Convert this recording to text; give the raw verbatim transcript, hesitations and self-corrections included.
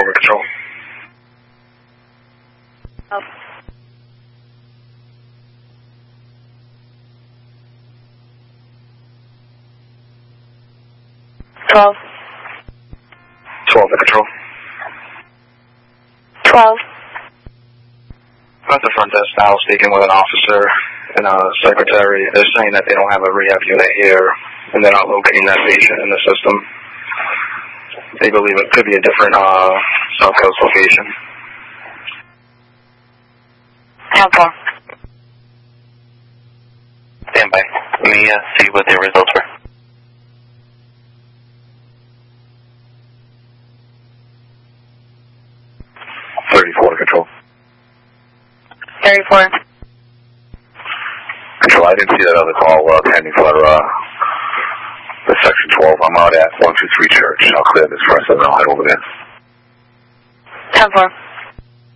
over control. Oh. Twelve. twelve to control. Twelve. At the front desk now, speaking with an officer and a secretary. They're saying that they don't have a rehab unit here, and they're not locating that patient in the system. They believe it could be a different uh, South Coast location. How far? Stand by. Let me uh, see what the results were. thirty-four to control. Thirty-four. Control, I didn't see that other call uh, pending for uh, the section twelve. I'm out at one two three Church. I'll clear this for us and I'll head over there. Ten four.